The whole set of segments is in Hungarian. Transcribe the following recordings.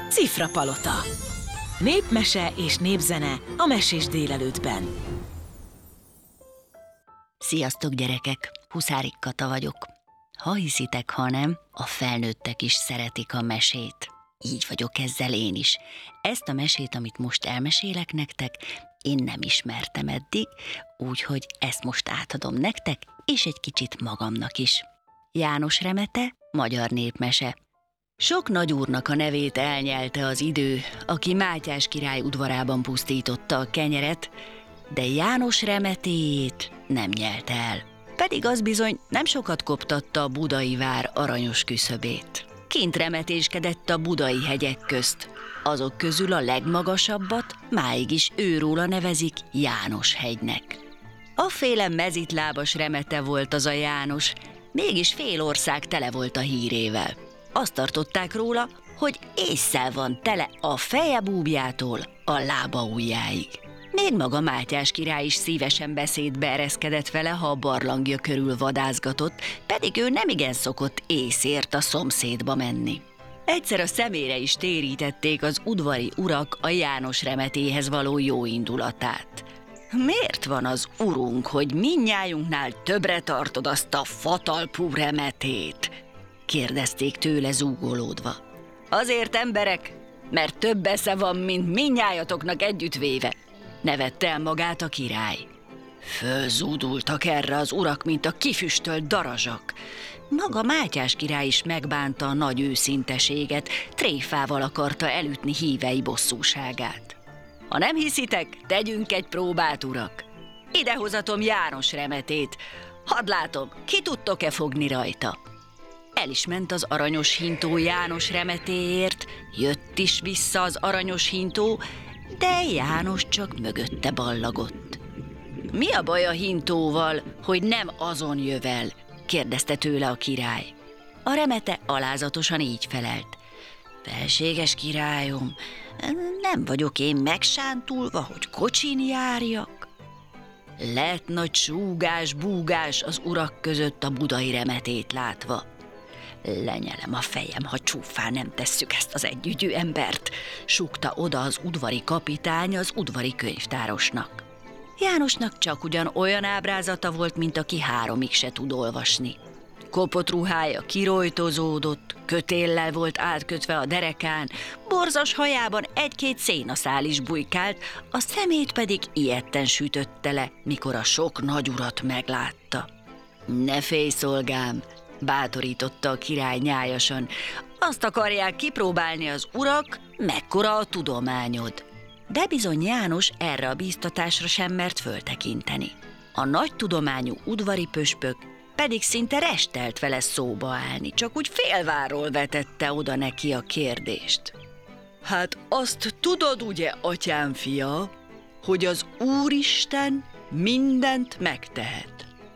Cifrapalota. Népmese és népzene a Mesés délelőttben. Sziasztok, gyerekek! Huszárik Kata vagyok. Ha hiszitek, ha nem, a felnőttek is szeretik a mesét. Így vagyok ezzel én is. Ezt a mesét, amit most elmesélek nektek, én nem ismertem eddig, úgyhogy ezt most átadom nektek, és egy kicsit magamnak is. János remete, magyar népmese. Sok nagyúrnak a nevét elnyelte az idő, aki Mátyás király udvarában pusztította a kenyeret, de János remetéjét nem nyelte el. Pedig az bizony nem sokat koptatta a budai vár aranyos küszöbét. Kint remetéskedett a budai hegyek közt. Azok közül a legmagasabbat máig is őróla nevezik János-hegynek. Afféle mezitlábas remete volt az a János, mégis fél ország tele volt a hírével. Azt tartották róla, hogy ésszel van tele a feje búbjától a lába ujjáig. Még maga Mátyás király is szívesen beszédbe ereszkedett vele, ha a barlangja körül vadászgatott, pedig ő nemigen szokott észért a szomszédba menni. Egyszer a szemére is térítették az udvari urak a János remetéhez való jóindulatát. Miért van az urunk, hogy mindnyájunknál többre tartod azt a fatalpú remetét? Kérdezték tőle zúgolódva. Azért, emberek, mert több esze van, mint mindnyájatoknak együttvéve, nevette el magát a király. Fölzúdultak erre az urak, mint a kifüstölt darazsak. Maga Mátyás király is megbánta a nagy őszinteséget, tréfával akarta elütni hívei bosszúságát. Ha nem hiszitek, tegyünk egy próbát, urak. Idehozatom János remetét. Hadd látom, ki tudtok-e fogni rajta? El is ment az aranyos hintó János remetéért, jött is vissza az aranyos hintó, de János csak mögötte ballagott. Mi a baj a hintóval, hogy nem azon jövel? Kérdezte tőle a király. A remete alázatosan így felelt. Felséges királyom, nem vagyok én megsántulva, hogy kocsin járjak? Lett nagy súgás-búgás az urak között a budai remetét látva. Lenyelem a fejem, ha csúfán nem tesszük ezt az együgyű embert, súgta oda az udvari kapitány az udvari könyvtárosnak. Jánosnak csak ugyan olyan ábrázata volt, mint aki 3-ig se tud olvasni. Kopott ruhája kirojtozódott, kötéllel volt átkötve a derekán, borzas hajában 1-2 szénaszál is bujkált, a szemét pedig ijedten sütötte le, mikor a sok nagyurat meglátta. Ne félj, szolgám, bátorította a király nyájasan, azt akarják kipróbálni az urak, mekkora a tudományod. De bizony János erre a bíztatásra sem mert föltekinteni. A nagy tudományú udvari püspök pedig szinte restelt vele szóba állni, csak úgy félváról vetette oda neki a kérdést. Hát azt tudod ugye, atyám fia, hogy az Úristen mindent megtehet.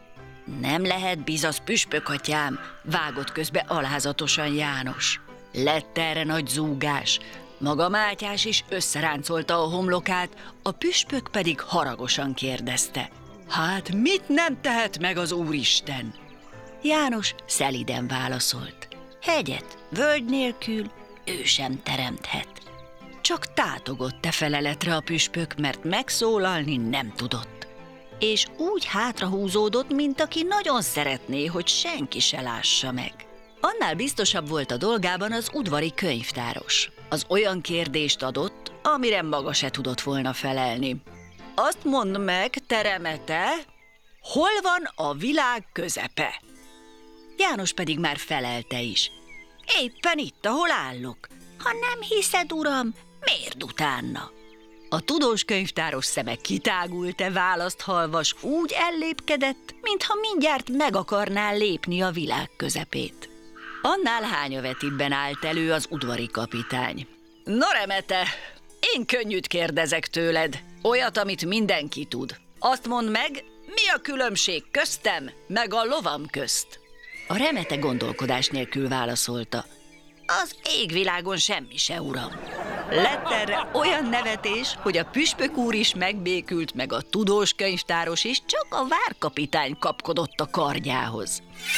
Nem lehet bizasz, püspök atyám, vágott közbe alázatosan János. Lett erre nagy zúgás. Maga Mátyás is összeráncolta a homlokát, a püspök pedig haragosan kérdezte. Hát mit nem tehet meg az Úristen? János szeliden válaszolt. Hegyet, völgy nélkül ő sem teremthet. Csak tátogott e feleletre a püspök, mert megszólalni nem tudott. És úgy hátrahúzódott, mint aki nagyon szeretné, hogy senki se lássa meg. Annál biztosabb volt a dolgában az udvari könyvtáros. Az olyan kérdést adott, amire maga se tudott volna felelni. Azt mondd meg, te remete, hol van a világ közepe? János pedig már felelte is. Éppen itt, ahol állok. Ha nem hiszed, uram, miért utána? A tudós könyvtáros szeme kitágult-e választ hallva, s úgy ellépkedett, mintha mindjárt meg akarná lépni a világ közepét. Annál hányavetibben állt elő az udvari kapitány. Na remete, én könnyűt kérdezek tőled, olyat, amit mindenki tud. Azt mondd meg, mi a különbség köztem, meg a lovam közt? A remete gondolkodás nélkül válaszolta. Az égvilágon semmi se, uram. Lett erre olyan nevetés, hogy a püspök úr is megbékült, meg a tudós könyvtáros is, csak a várkapitány kapkodott a kardjához.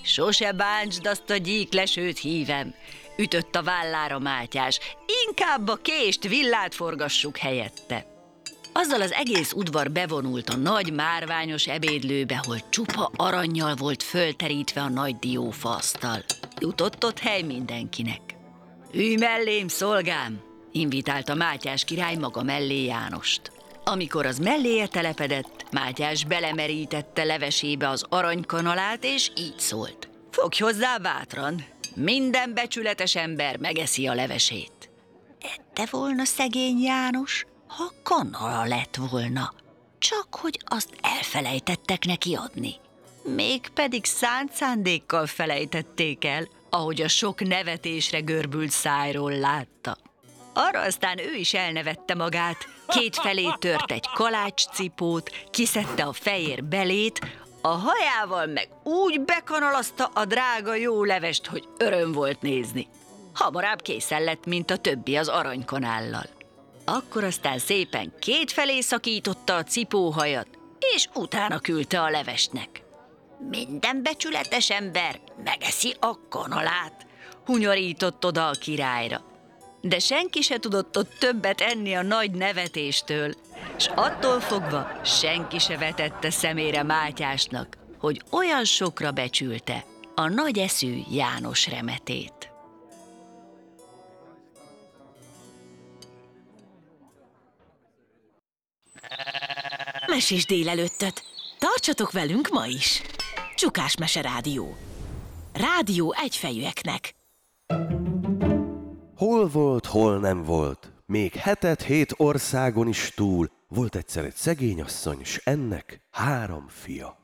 Sose bántsd azt a gyíklesőt, hívem, ütött a vállára Mátyás, inkább a kést, villát forgassuk helyette. Azzal az egész udvar bevonult a nagy márványos ebédlőbe, hol csupa arannyal volt fölterítve a nagy diófa asztal. Jutott ott hely mindenkinek. Ülj mellém, szolgám! Invitálta Mátyás király maga mellé Jánost. Amikor az melléje telepedett, Mátyás belemerítette levesébe az aranykanalát, és így szólt. Fogj hozzá bátran, minden becsületes ember megeszi a levesét. Ette volna szegény János, ha kanala lett volna, csak hogy azt elfelejtettek neki adni. Mégpedig szánt szándékkal felejtették el, ahogy a sok nevetésre görbült szájról látta. Arra aztán ő is elnevette magát, kétfelé tört egy kalácscipót, kiszedte a fejér belét, a hajával meg úgy bekanalazta a drága jó levest, hogy öröm volt nézni. Hamarabb készen lett, mint a többi az aranykanállal. Akkor aztán szépen kétfelé szakította a cipóhajat, és utána küldte a levesnek. Minden becsületes ember megeszi a kanalát, hunyorított oda a királyra. De senki se tudott ott többet enni a nagy nevetéstől, s attól fogva senki se vetette szemére Mátyásnak, hogy olyan sokra becsülte a nagy eszű János remetét. Mesés délelőttöt! Tartsatok velünk ma is! Csukás Mese Rádió. Rádió egyfejűeknek. Hol volt, hol nem volt, még 7 országon is túl, volt egyszer egy szegény asszony, s ennek 3 fia.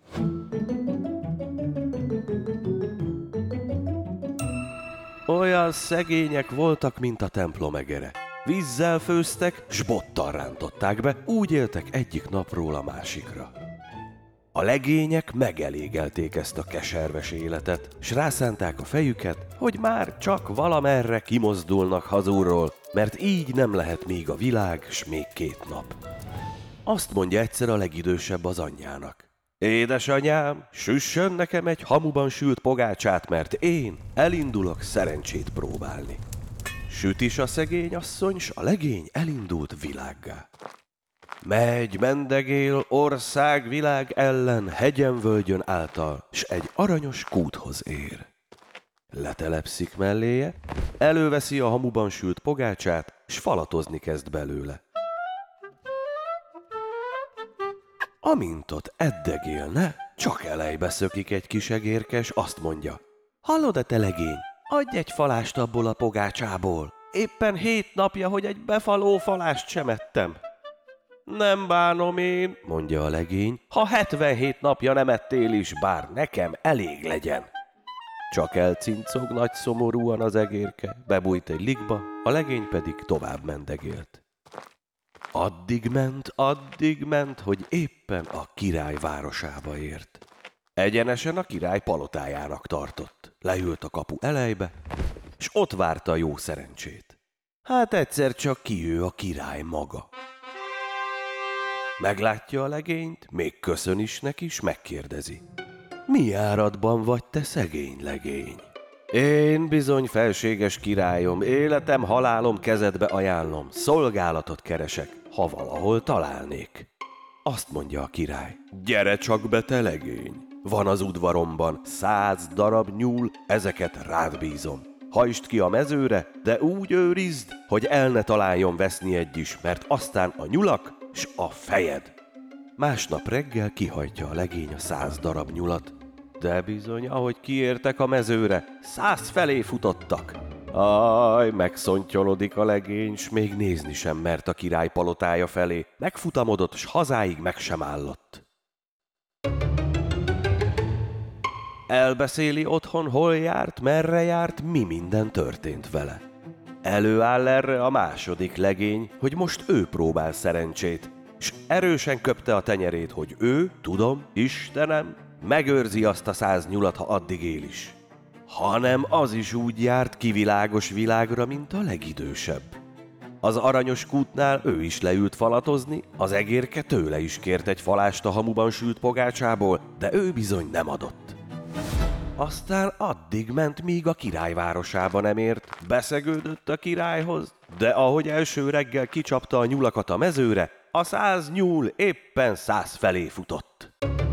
Olyan szegények voltak, mint a templom egere. Vízzel főztek, s bottal rántották be, úgy éltek egyik napról a másikra. A legények megelégelték ezt a keserves életet, s rászánták a fejüket, hogy már csak valamerre kimozdulnak hazulról, mert így nem lehet még a világ, s még 2 nap. Azt mondja egyszer a legidősebb az anyjának. Édesanyám, süssön nekem egy hamuban sült pogácsát, mert én elindulok szerencsét próbálni. Süt is a szegény asszony, s a legény elindult világgá. Megy, mendegél, ország, világ ellen, hegyen-völgyön által, s egy aranyos kúthoz ér. Letelepszik melléje, előveszi a hamuban sült pogácsát, s falatozni kezd belőle. Amint ott eddegélne, csak elejbe szökik egy kis egérke, s azt mondja. Hallod-e, te legény? Adj egy falást abból a pogácsából. Éppen 7 napja, hogy egy befaló falást sem ettem. Nem bánom én, mondja a legény, ha 77 napja nem ettél is, bár nekem elég legyen. Csak elcincog nagy szomorúan az egérke, bebújt egy likba, a legény pedig tovább mendegélt. Addig ment, hogy éppen a király városába ért. Egyenesen a király palotájának tartott. Leült a kapu elejbe, s ott várta a jó szerencsét. Hát egyszer csak kijő a király maga. Meglátja a legényt, még köszön is neki, s megkérdezi. Mi áradban vagy, te szegény legény? Én bizony, felséges királyom, életem, halálom kezedbe ajánlom, szolgálatot keresek, ha valahol találnék. Azt mondja a király, gyere csak be, te legény. Van az udvaromban 100 darab nyúl, ezeket rád bízom. Hajtsd ki a mezőre, de úgy őrizd, hogy el ne találjon veszni egy is, mert aztán a nyulak s a fejed. Másnap reggel kihajtja a legény a 100 darab nyulat, de bizony, ahogy kiértek a mezőre, 100 felé futottak. Aj, megszontyolodik a legény, s még nézni sem mert a király palotája felé, megfutamodott, s hazáig meg sem állott. Elbeszéli otthon, hol járt, merre járt, mi minden történt vele. Előáll erre a második legény, hogy most ő próbál szerencsét, s erősen köpte a tenyerét, hogy ő, tudom, Istenem, megőrzi azt a 100 nyulat, ha addig él is. Hanem az is úgy járt kivilágos világra, mint a legidősebb. Az aranyos kútnál ő is leült falatozni, az egérke tőle is kért egy falást a hamuban sült pogácsából, de ő bizony nem adott. Aztán addig ment, míg a király városába nem ért. Beszegődött a királyhoz, de ahogy első reggel kicsapta a nyulakat a mezőre, a 100 nyúl éppen 100 felé futott.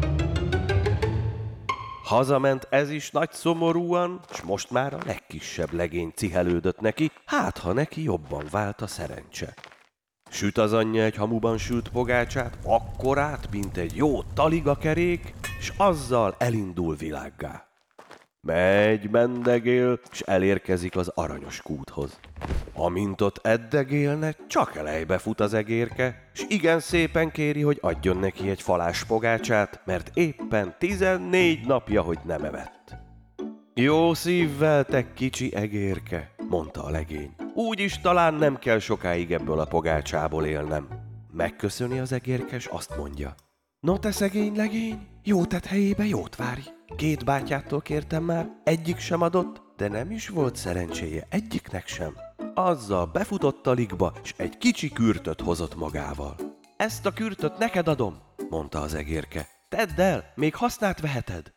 Hazament ez is nagy szomorúan, s most már a legkisebb legény cihelődött neki, hát ha neki jobban vált a szerencse. Süt az anyja egy hamuban sült pogácsát, akkorát, mint egy jó taligakerék, s azzal elindul világgá. Megy, mendegél, s elérkezik az aranyos kúthoz. Amint ott eddegélne, csak elejbe fut az egérke, s igen szépen kéri, hogy adjon neki egy falás pogácsát, mert éppen 14 napja, hogy nem evett. Jó szívvel, te kicsi egérke, mondta a legény. Úgyis talán nem kell sokáig ebből a pogácsából élnem. Megköszöni az egérkes, azt mondja. No te szegény legény, jó tett helyébe jót várj. 2 bátyától kértem már, egyik sem adott, de nem is volt szerencséje egyiknek sem. Azzal befutott a ligba, s egy kicsi kürtöt hozott magával. Ezt a kürtöt neked adom, mondta az egérke. Tedd el, még hasznát veheted.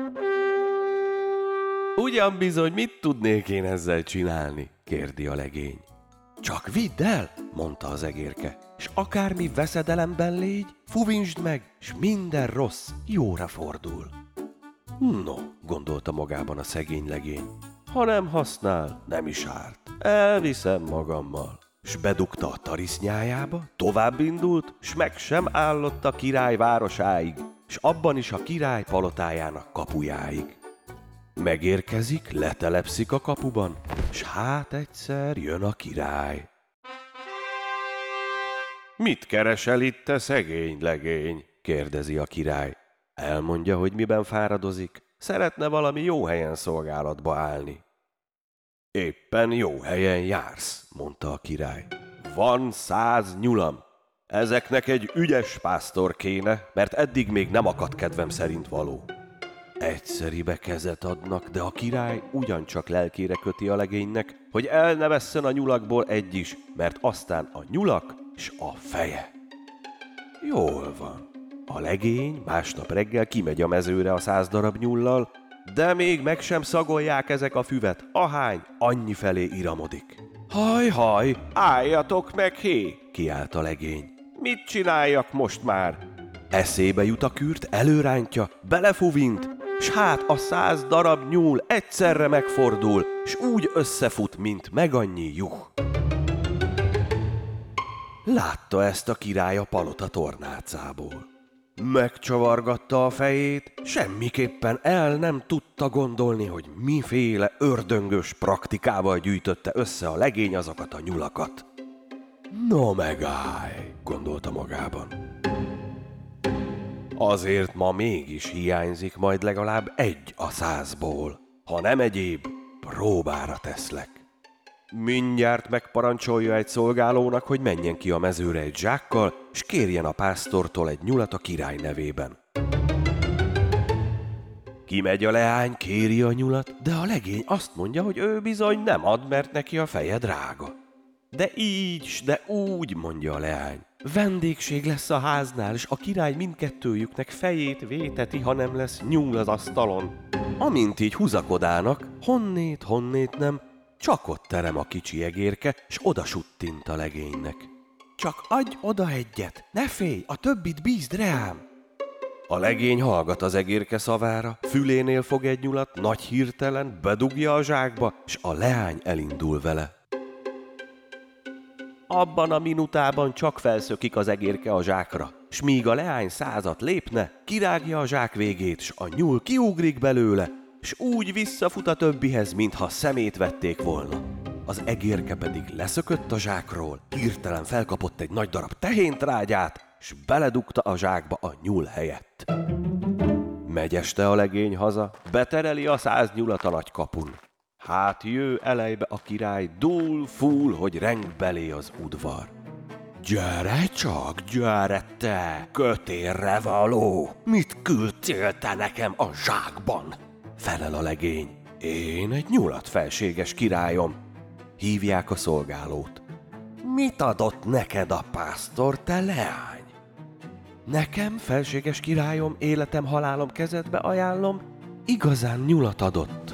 Ugyan bizony, mit tudnék én ezzel csinálni? Kérdi a legény. Csak vidd el, mondta az egérke, s akármi veszedelemben légy, fuvinsd meg, s minden rossz jóra fordul. No, gondolta magában a szegény legény, ha nem használ, nem is árt, elviszem magammal. S bedugta a tarisznyájába, tovább indult, s meg sem állott a király városáig, s abban is a király palotájának kapujáig. Megérkezik, letelepszik a kapuban, s hát egyszer jön a király. Mit keresel itt, te szegény legény? Kérdezi a király. Elmondja, hogy miben fáradozik, szeretne valami jó helyen szolgálatba állni. Éppen jó helyen jársz, mondta a király. Van 100 nyulam. Ezeknek egy ügyes pásztor kéne, mert eddig még nem akadt kedvem szerint való. Egyszeribe kezet adnak, de a király ugyancsak lelkére köti a legénynek, hogy el ne vesszen a nyulakból egy is, mert aztán a nyulak s a feje. Jól van. A legény másnap reggel kimegy a mezőre a 100 darab nyullal, de még meg sem szagolják ezek a füvet, ahány annyi felé iramodik. Haj, álljatok meg, hé! Kiált a legény. Mit csináljak most már? Eszébe jut a kürt, előrántja, belefuvint, s hát a 100 darab nyúl egyszerre megfordul, s úgy összefut, mint megannyi juh. Látta ezt a király a palota tornácából. Megcsavargatta a fejét, semmiképpen el nem tudta gondolni, hogy miféle ördöngös praktikával gyűjtötte össze a legény azokat a nyulakat. No megállj, gondolta magában. Azért ma mégis hiányzik majd legalább egy a 100-ból. Ha nem egyéb, próbára teszlek. Mindjárt megparancsolja egy szolgálónak, hogy menjen ki a mezőre egy zsákkal, s kérjen a pásztortól egy nyulat a király nevében. Kimegy a leány, kéri a nyulat, de a legény azt mondja, hogy ő bizony nem ad, mert neki a feje drága. De így, s de úgy, mondja a leány. Vendégség lesz a háznál, és a király mindkettőjüknek fejét véteti, ha nem lesz nyúl az asztalon. Amint így húzakodának, honnét nem, csak ott terem a kicsi egérke, s oda suttint a legénynek. Csak adj oda egyet, ne félj, a többit bízd reám. A legény hallgat az egérke szavára, fülénél fog egy nyulat, nagy hirtelen bedugja a zsákba, s a leány elindul vele. Abban a minutában csak felszökik az egérke a zsákra, s míg a leány 100-at lépne, kirágja a zsák végét, s a nyúl kiugrik belőle, s úgy visszafut a többihez, mintha szemét vették volna. Az egérke pedig leszökött a zsákról, hirtelen felkapott egy nagy darab tehéntrágyát, s beledugta a zsákba a nyúl helyett. Megy este a legény haza, betereli a 100 nyulat a nagy kapun. Hát jő elejbe a király, dúl, fúl, hogy reng belé az udvar. Gyere csak, gyere te, kötélre való! Mit küldtél te nekem a zsákban? Felel a legény. Én egy nyulat, felséges királyom. Hívják a szolgálót. Mit adott neked a pásztor, te leány? Nekem, felséges királyom, életem, halálom kezedbe ajánlom, igazán nyulat adott.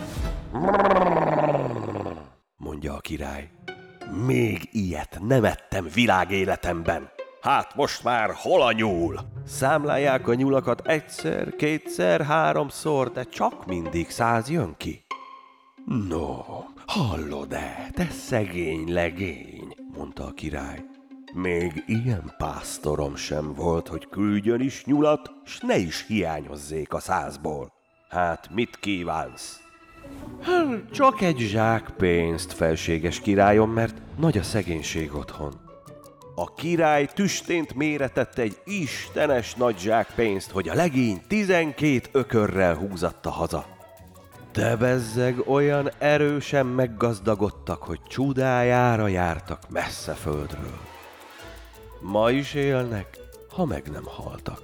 Mondja a király. Még ilyet nem ettem világéletemben. Hát most már hol a nyúl? Számlálják a nyulakat egyszer, kétszer, háromszor, de csak mindig 100 jön ki. No, hallod-e, te szegény legény, mondta a király. Még ilyen pásztorom sem volt, hogy küldjön is nyulat, s ne is hiányozzék a 100-ból. Hát mit kívánsz? Csak egy zsák pénzt, felséges királyom, mert nagy a szegénység otthon. A király tüstént méretett egy istenes nagy zsák pénzt, hogy a legény 12 ökörrel húzatta haza. De bezzeg olyan erősen meggazdagodtak, hogy csudájára jártak messze földről. Ma is élnek, ha meg nem haltak.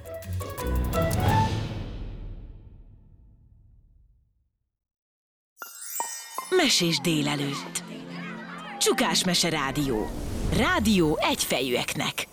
Mesés délelőtt. Csukás Mese Rádió. Rádió egyfejűeknek.